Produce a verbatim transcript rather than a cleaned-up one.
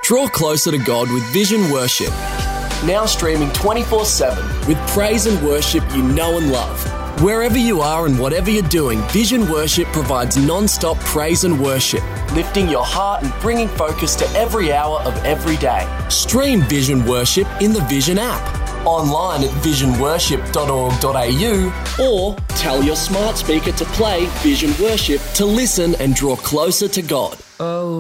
Draw closer to God with Vision Worship. Now streaming twenty-four seven with praise and worship you know and love. Wherever you are and whatever you're doing, Vision Worship provides non-stop praise and worship, lifting your heart and bringing focus to every hour of every day. Stream Vision Worship in the Vision app, online at vision worship dot org dot a u, or tell your smart speaker to play Vision Worship to listen and draw closer to God. Oh.